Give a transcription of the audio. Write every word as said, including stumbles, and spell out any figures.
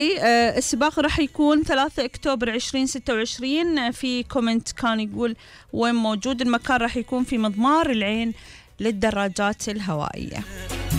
آه السباق راح يكون ثلاثة أكتوبر عشرين ستة وعشرين. في كومنت كان يقول وين موجود المكان، راح يكون في مضمار العين للدراجات الهوائية.